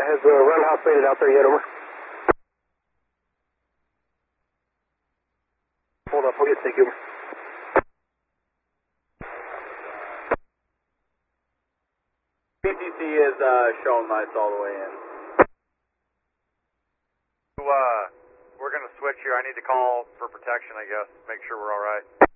Has the run house made it out there yet, over? Hold up, we'll get to you. PTC is showing lights all the way in. We're going to switch here. I need to call for protection, I guess. Make sure we're all right.